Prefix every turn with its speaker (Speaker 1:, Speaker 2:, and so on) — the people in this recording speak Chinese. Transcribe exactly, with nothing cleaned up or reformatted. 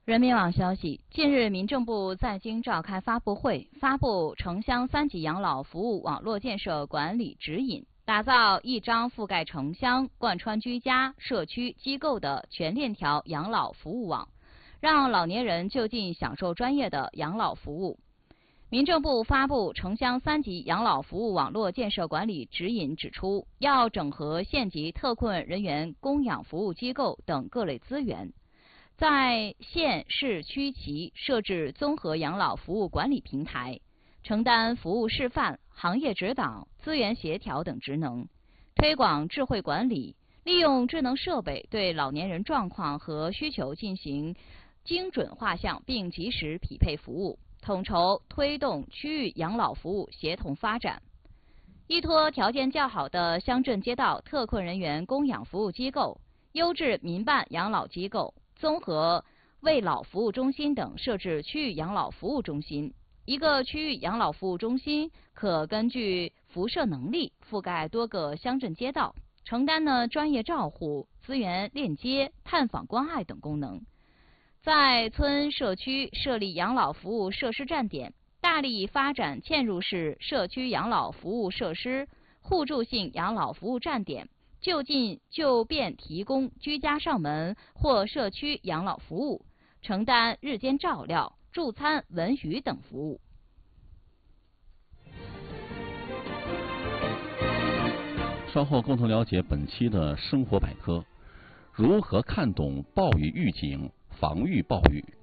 Speaker 1: 人民网消息，近日，民政部在京召开发布会，发布城乡三级养老服务网络建设管理指引，打造一张覆盖城乡、贯穿居家、社区、机构的全链条养老服务网，让老年人就近享受专业的养老服务。民政部发布城乡三级养老服务网络建设管理指引指出，要整合县级特困人员供养服务机构等各类资源，在县市区级设置综合养老服务管理平台，承担服务示范、行业指导、资源协调等职能，推广智慧管理，利用智能设备对老年人状况和需求进行精准画像并及时匹配服务，统筹推动区域养老服务协同发展。依托条件较好的乡镇街道特困人员供养服务机构、优质民办养老机构、综合慰老服务中心等设置区域养老服务中心。一个区域养老服务中心可根据辐射能力覆盖多个乡镇街道，承担呢专业照护、资源链接、探访关爱等功能。在村社区设立养老服务设施站点，大力发展嵌入式社区养老服务设施、互助性养老服务站点，就近就便提供居家上门或社区养老服务，承担日间照料、助餐、文娱等服务。
Speaker 2: 稍后共同了解本期的生活百科：如何看懂暴雨预警，防御暴雨。